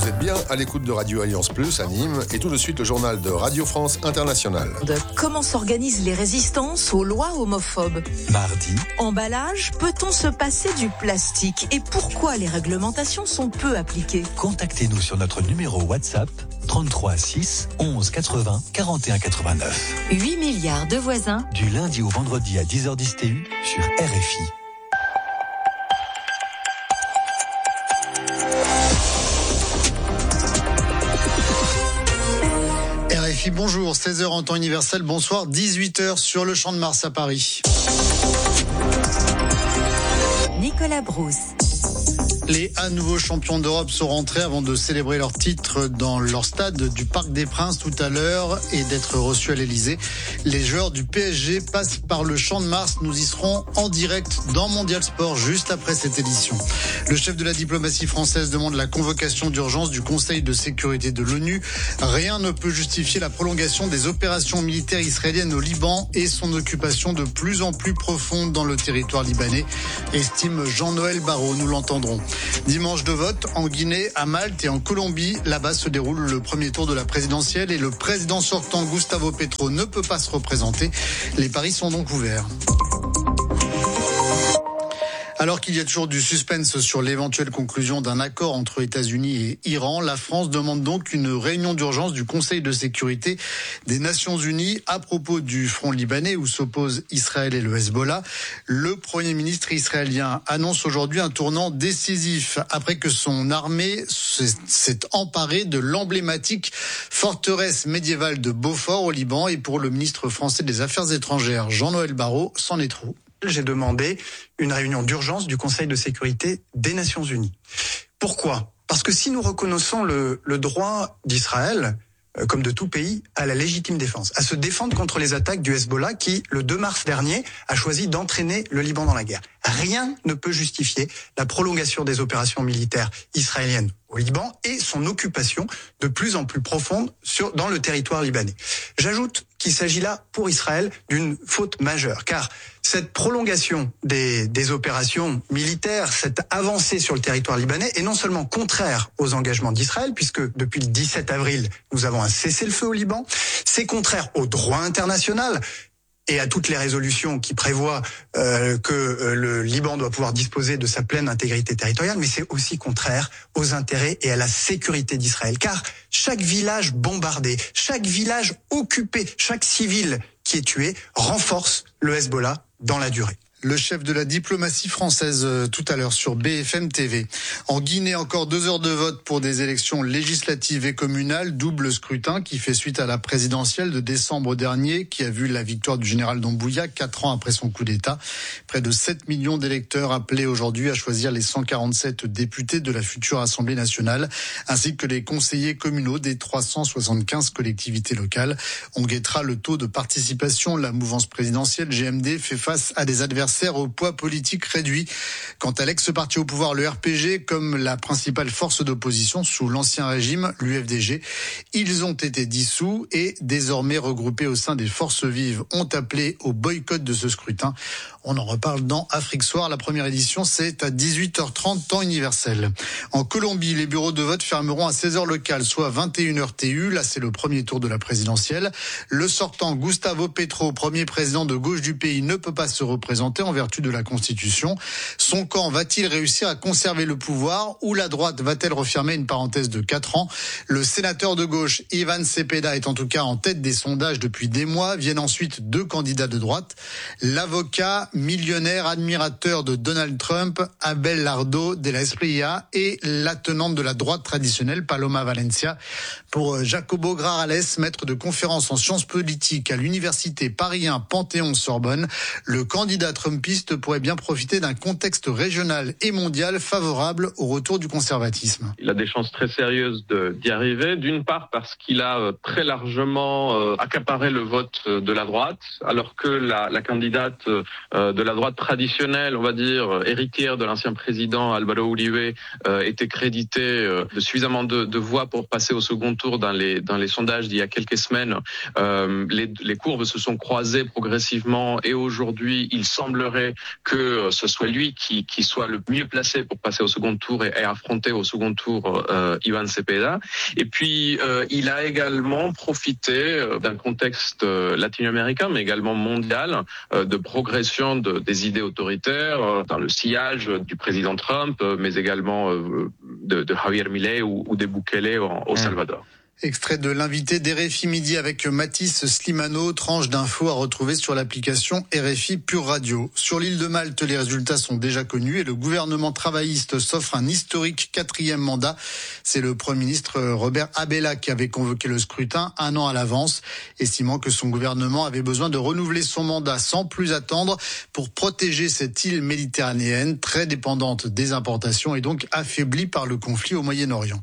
Vous êtes bien à l'écoute de Radio Alliance Plus à Nîmes et tout de suite le journal de Radio France Internationale. Comment s'organisent les résistances aux lois homophobes ? Mardi. Emballage, peut-on se passer du plastique ? Et pourquoi les réglementations sont peu appliquées ? Contactez-nous sur notre numéro WhatsApp 33 6 11 80 41 89. 8 milliards de voisins. Du lundi au vendredi à 10h10 TU sur RFI. RFI, bonjour, 16h en temps universel, bonsoir, 18h sur le Champ de Mars à Paris. Nicolas Brousse. Les à nouveaux champions d'Europe sont rentrés avant de célébrer leur titre dans leur stade du Parc des Princes tout à l'heure et d'être reçus à l'Elysée. Les joueurs du PSG passent par le Champ de Mars. Nous y serons en direct dans Mondial Sport juste après cette édition. Le chef de la diplomatie française demande la convocation d'urgence du Conseil de sécurité de l'ONU. Rien ne peut justifier la prolongation des opérations militaires israéliennes au Liban et son occupation de plus en plus profonde dans le territoire libanais, estime Jean-Noël Barrot. Nous l'entendrons. Dimanche de vote en Guinée, à Malte et en Colombie. Là-bas se déroule le premier tour de la présidentielle et le président sortant Gustavo Petro ne peut pas se représenter. Les paris sont donc ouverts. Alors qu'il y a toujours du suspense sur l'éventuelle conclusion d'un accord entre États-Unis et Iran, la France demande donc une réunion d'urgence du Conseil de sécurité des Nations Unies à propos du front libanais où s'opposent Israël et le Hezbollah. Le Premier ministre israélien annonce aujourd'hui un tournant décisif après que son armée s'est emparée de l'emblématique forteresse médiévale de Beaufort au Liban. Et pour le ministre français des Affaires étrangères, Jean-Noël Barrot, c'en est trop. J'ai demandé une réunion d'urgence du Conseil de sécurité des Nations Unies. Pourquoi ? Parce que si nous reconnaissons le droit d'Israël, comme de tout pays, à la légitime défense, à se défendre contre les attaques du Hezbollah qui, le 2 mars dernier, a choisi d'entraîner le Liban dans la guerre. Rien ne peut justifier la prolongation des opérations militaires israéliennes au Liban et son occupation de plus en plus profonde dans le territoire libanais. J'ajoute qu'il s'agit là, pour Israël, d'une faute majeure, car cette prolongation des opérations militaires, cette avancée sur le territoire libanais est non seulement contraire aux engagements d'Israël, puisque depuis le 17 avril, nous avons un cessez-le-feu au Liban, c'est contraire au droit international et à toutes les résolutions qui prévoient que le Liban doit pouvoir disposer de sa pleine intégrité territoriale, mais c'est aussi contraire aux intérêts et à la sécurité d'Israël. Car chaque village bombardé, chaque village occupé, chaque civil qui est tué renforce le Hezbollah dans la durée. Le chef de la diplomatie française tout à l'heure sur BFM TV. En Guinée, encore 2 heures de vote pour des élections législatives et communales, double scrutin qui fait suite à la présidentielle de décembre dernier qui a vu la victoire du général Doumbouya 4 ans après son coup d'État. Près de 7 millions d'électeurs appelés aujourd'hui à choisir les 147 députés de la future Assemblée nationale ainsi que les conseillers communaux des 375 collectivités locales. On guettera le taux de participation. La mouvance présidentielle GMD fait face à des adversaires au poids politique réduit. Quant à l'ex-parti au pouvoir, le RPG, comme la principale force d'opposition sous l'ancien régime, l'UFDG, ils ont été dissous et désormais regroupés au sein des forces vives ont appelé au boycott de ce scrutin. On en reparle dans Afrique Soir. La première édition, c'est à 18h30, temps universel. En Colombie, les bureaux de vote fermeront à 16h locales, soit 21h TU. Là, c'est le premier tour de la présidentielle. Le sortant, Gustavo Petro, premier président de gauche du pays, ne peut pas se représenter en vertu de la Constitution. Son camp va-t-il réussir à conserver le pouvoir ou la droite va-t-elle refermer une parenthèse de 4 ans ? Le sénateur de gauche, Ivan Cepeda, est en tout cas en tête des sondages depuis des mois. Viennent ensuite 2 candidats de droite. L'avocat millionnaire admirateur de Donald Trump, Abelardo de la Espriella, et la tenante de la droite traditionnelle, Paloma Valencia. Pour Jacobo Grajales, maître de conférence en sciences politiques à l'université Paris 1 Panthéon-Sorbonne, le candidat trumpiste pourrait bien profiter d'un contexte régional et mondial favorable au retour du conservatisme. Il a des chances très sérieuses d'y arriver, d'une part parce qu'il a très largement accaparé le vote de la droite, alors que la candidate de la droite traditionnelle, on va dire, héritière de l'ancien président Álvaro Uribe, était créditée de suffisamment de voix pour passer au second tour dans les sondages d'il y a quelques semaines. Les courbes se sont croisées progressivement et aujourd'hui, il semble semblerait que ce soit lui qui soit le mieux placé pour passer au second tour et affronter au second tour Ivan Cepeda. Et puis, il a également profité d'un contexte latino-américain, mais également mondial, de progression des idées autoritaires dans le sillage du président Trump, mais également de Javier Milei ou de Bukele au Salvador. Extrait de l'invité d'RFI Midi avec Mathis Slimano, tranche d'infos à retrouver sur l'application RFI Pure Radio. Sur l'île de Malte, les résultats sont déjà connus et le gouvernement travailliste s'offre un historique 4e mandat. C'est le Premier ministre Robert Abela qui avait convoqué le scrutin 1 an à l'avance, estimant que son gouvernement avait besoin de renouveler son mandat sans plus attendre pour protéger cette île méditerranéenne très dépendante des importations et donc affaiblie par le conflit au Moyen-Orient.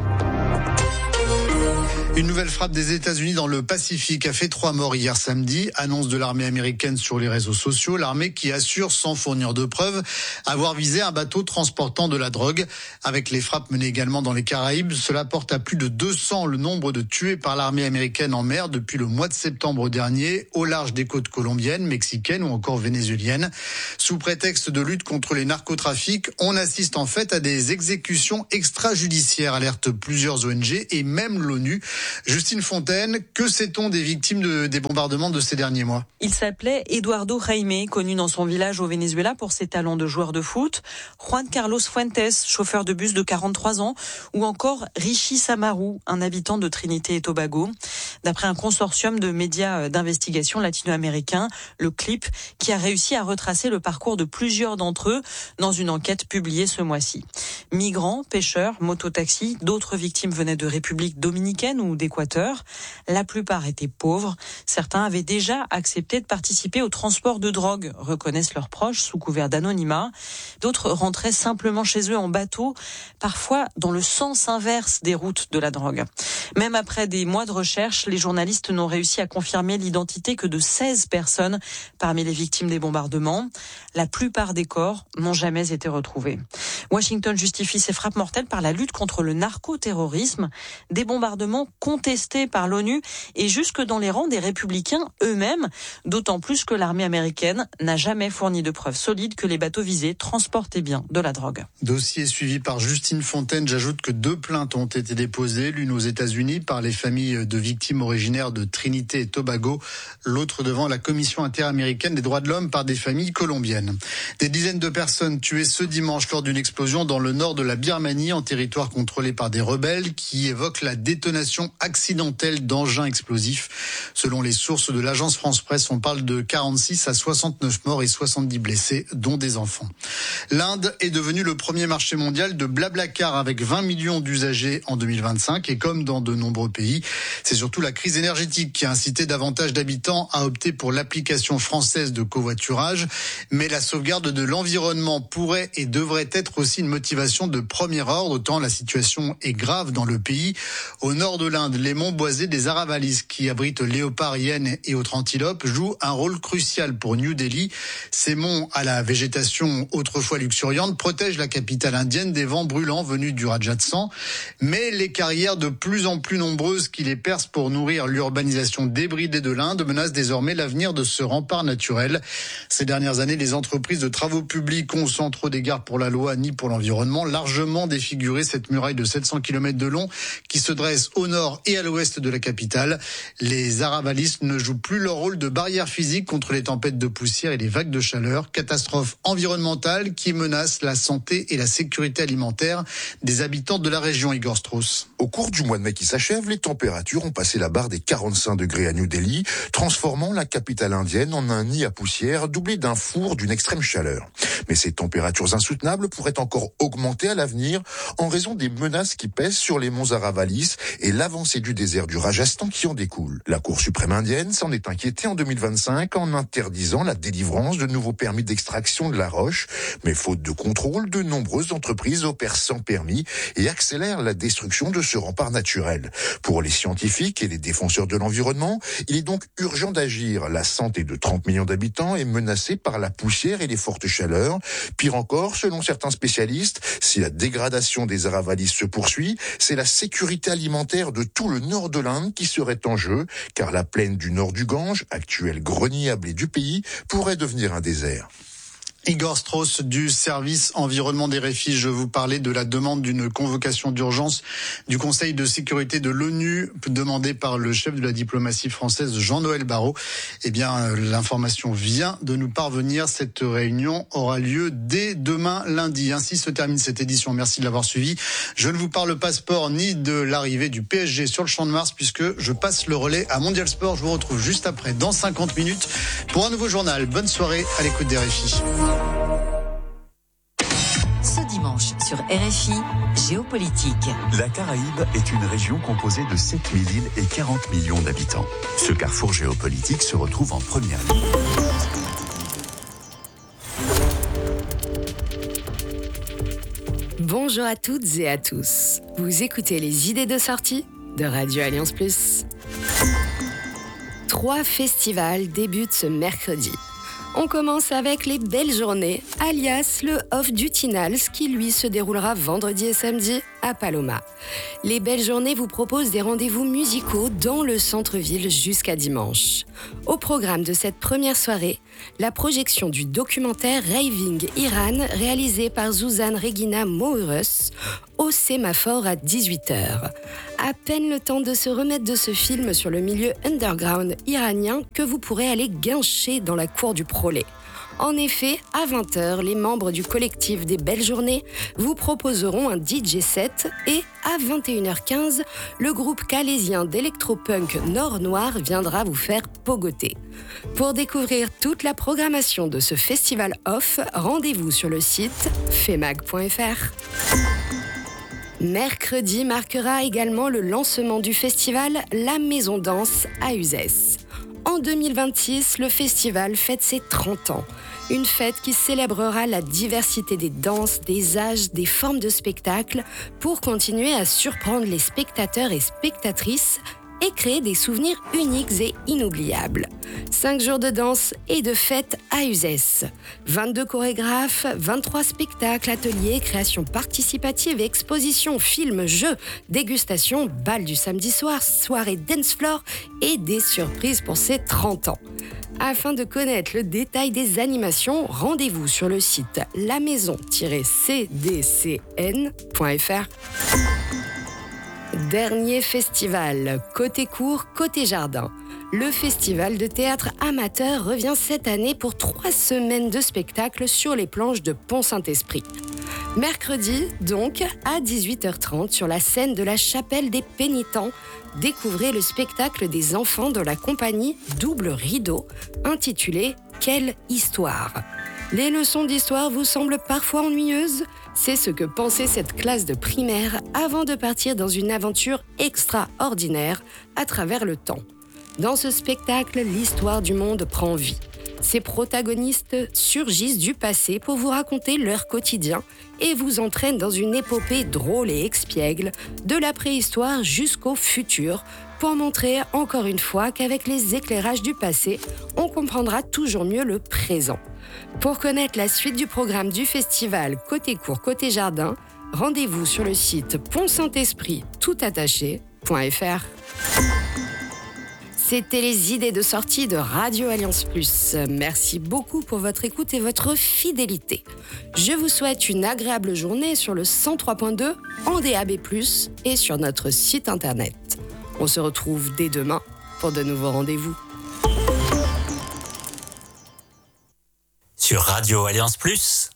Une nouvelle frappe des États-Unis dans le Pacifique a fait 3 morts hier samedi. Annonce de l'armée américaine sur les réseaux sociaux. L'armée qui assure, sans fournir de preuves, avoir visé un bateau transportant de la drogue. Avec les frappes menées également dans les Caraïbes, cela porte à plus de 200 le nombre de tués par l'armée américaine en mer depuis le mois de septembre dernier, au large des côtes colombiennes, mexicaines ou encore vénézuéliennes. Sous prétexte de lutte contre les narcotrafics, on assiste en fait à des exécutions extrajudiciaires, alertent plusieurs ONG et même l'ONU. Justine Fontaine, que sait-on des victimes des bombardements de ces derniers mois ? Il s'appelait Eduardo Jaime, connu dans son village au Venezuela pour ses talents de joueur de foot, Juan Carlos Fuentes, chauffeur de bus de 43 ans, ou encore Richie Samaru, un habitant de Trinité et Tobago. D'après un consortium de médias d'investigation latino-américains, le CLIP, qui a réussi à retracer le parcours de plusieurs d'entre eux dans une enquête publiée ce mois-ci. Migrants, pêcheurs, mototaxis, d'autres victimes venaient de République dominicaine ou d'Équateur. La plupart étaient pauvres. Certains avaient déjà accepté de participer au transport de drogue, reconnaissent leurs proches sous couvert d'anonymat. D'autres rentraient simplement chez eux en bateau, parfois dans le sens inverse des routes de la drogue. Même après des mois de recherche, les journalistes n'ont réussi à confirmer l'identité que de 16 personnes parmi les victimes des bombardements. La plupart des corps n'ont jamais été retrouvés. Washington justifie ces frappes mortelles par la lutte contre le narcoterrorisme, des bombardements contestés par l'ONU et jusque dans les rangs des républicains eux-mêmes, d'autant plus que l'armée américaine n'a jamais fourni de preuves solides que les bateaux visés transportaient bien de la drogue. Dossier suivi par Justine Fontaine. J'ajoute que 2 plaintes ont été déposées, l'une aux États-Unis par les familles de victimes originaires de Trinité et Tobago, l'autre devant la Commission interaméricaine des droits de l'homme par des familles colombiennes. Des dizaines de personnes tuées ce dimanche lors d'une explosion dans le nord de la Birmanie, en territoire contrôlé par des rebelles qui évoquent la détonation accidentelle d'engins explosifs. Selon les sources de l'agence France-Presse, on parle de 46 à 69 morts et 70 blessés, dont des enfants. L'Inde est devenue le premier marché mondial de Blablacar avec 20 millions d'usagers en 2025 et comme dans de nombreux pays, c'est surtout la crise énergétique qui a incité davantage d'habitants à opter pour l'application française de covoiturage. Mais la sauvegarde de l'environnement pourrait et devrait être aussi une motivation de premier ordre, tant la situation est grave dans le pays. Au nord de l'Inde, les monts boisés des Aravallis, qui abritent léopards, hyènes et autres antilopes, jouent un rôle crucial pour New Delhi. Ces monts, à la végétation autrefois luxuriante, protègent la capitale indienne des vents brûlants venus du Rajasthan. Mais les carrières de plus en plus nombreuses qui les percent pour nourrir l'urbanisation débridée de l'Inde menacent désormais l'avenir de ce rempart naturel. Ces dernières années, les entreprises de travaux publics ont, sans trop d'égard pour la loi ni pour l'environnement, largement défiguré cette muraille de 700 km de long qui se dresse au nord et à l'ouest de la capitale. Les Aravallis ne jouent plus leur rôle de barrière physique contre les tempêtes de poussière et les vagues de chaleur. Catastrophe environnementale qui menace la santé et la sécurité alimentaire des habitants de la région, Igor Strauss. Au cours du mois de mai qui s'achève, les températures ont passé la barre des 45 degrés à New Delhi, transformant la capitale indienne en un nid à poussière doublé d'un four d'une extrême chaleur. Mais ces températures insoutenables pourraient encore augmenter à l'avenir en raison des menaces qui pèsent sur les monts Aravallis et l'avancée du désert du Rajasthan qui en découle. La Cour suprême indienne s'en est inquiétée en 2025 en interdisant la délivrance de nouveaux permis d'extraction de la roche. Mais faute de contrôle, de nombreuses entreprises opèrent sans permis et accélèrent la destruction de ce rempart naturel. Pour les scientifiques et les défenseurs de l'environnement. Il est donc urgent d'agir. La santé de 30 millions d'habitants est menacée par la poussière et les fortes chaleurs. Pire encore, selon certains spécialistes, si la dégradation des Aravallis se poursuit, c'est la sécurité alimentaire de tout le nord de l'Inde qui serait en jeu, car la plaine du nord du Gange, actuel grenier à blé du pays, pourrait devenir un désert. Igor Strauss du service environnement des RFI, je vous parlais de la demande d'une convocation d'urgence du Conseil de sécurité de l'ONU demandée par le chef de la diplomatie française Jean-Noël Barrot. Eh bien, l'information vient de nous parvenir. Cette réunion aura lieu dès demain lundi. Ainsi se termine cette édition. Merci de l'avoir suivi. Je ne vous parle pas sport ni de l'arrivée du PSG sur le Champ de Mars puisque je passe le relais à Mondial Sport. Je vous retrouve juste après, dans 50 minutes, pour un nouveau journal. Bonne soirée à l'écoute des RFI. Ce dimanche sur RFI, Géopolitique. La Caraïbe est une région composée de 7000 îles et 40 millions d'habitants. Ce carrefour géopolitique se retrouve en première ligne. Bonjour à toutes et à tous. Vous écoutez les idées de sortie de Radio Alliance Plus. 3 festivals débutent ce mercredi. On commence avec les Belles Journées, alias le Off du Tinals, qui lui se déroulera vendredi et samedi à Paloma. Les Belles Journées vous proposent des rendez-vous musicaux dans le centre-ville jusqu'à dimanche. Au programme de cette première soirée, la projection du documentaire Raving Iran, réalisé par Zuzanne Regina Mourus, au Sémaphore à 18h. À peine le temps de se remettre de ce film sur le milieu underground iranien que vous pourrez aller guincher dans la cour du Prolet. En effet, à 20h, les membres du collectif des Belles Journées vous proposeront un DJ set et à 21h15, le groupe calésien d'électropunk Nord Noir viendra vous faire pogoter. Pour découvrir toute la programmation de ce festival off, rendez-vous sur le site femag.fr. Mercredi marquera également le lancement du festival La Maison Danse à Uzès. En 2026, le festival fête ses 30 ans. Une fête qui célébrera la diversité des danses, des âges, des formes de spectacle pour continuer à surprendre les spectateurs et spectatrices et créer des souvenirs uniques et inoubliables. 5 jours de danse et de fête à Uzès. 22 chorégraphes, 23 spectacles, ateliers, créations participatives, expositions, films, jeux, dégustations, bal du samedi soir, soirée dance floor et des surprises pour ses 30 ans. Afin de connaître le détail des animations, rendez-vous sur le site lamaison-cdcn.fr. Dernier festival, côté cours, côté jardin. Le festival de théâtre amateur revient cette année pour 3 semaines de spectacles sur les planches de Pont-Saint-Esprit. Mercredi, donc, à 18h30, sur la scène de la Chapelle des Pénitents, découvrez le spectacle des enfants de la compagnie Double Rideau, intitulé « Quelle histoire ?» Les leçons d'histoire vous semblent parfois ennuyeuses ? C'est ce que pensait cette classe de primaire avant de partir dans une aventure extraordinaire à travers le temps. Dans ce spectacle, l'histoire du monde prend vie. Ses protagonistes surgissent du passé pour vous raconter leur quotidien et vous entraînent dans une épopée drôle et expiègle, de la préhistoire jusqu'au futur, pour montrer encore une fois qu'avec les éclairages du passé, on comprendra toujours mieux le présent. Pour connaître la suite du programme du festival Côté Cours, Côté Jardin, rendez-vous sur le site pontsaint-esprit-toutattaché.fr. C'était les idées de sortie de Radio Alliance Plus. Merci beaucoup pour votre écoute et votre fidélité. Je vous souhaite une agréable journée sur le 103.2 en DAB+, et sur notre site internet. On se retrouve dès demain pour de nouveaux rendez-vous. Sur Radio Alliance Plus,